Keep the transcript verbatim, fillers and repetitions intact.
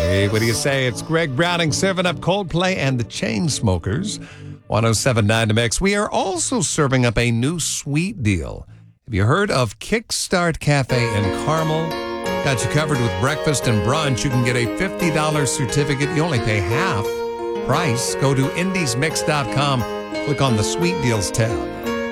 Hey, what do you say? It's Greg Browning serving up Coldplay and the Chainsmokers. one oh seven point nine The Mix. We are also serving up a new sweet deal. Have you heard of Kickstart Cafe in Carmel? Got you covered with breakfast and brunch. You can get a fifty dollars certificate. You only pay half price. Go to indies mix dot com. Click on the Sweet Deals tab.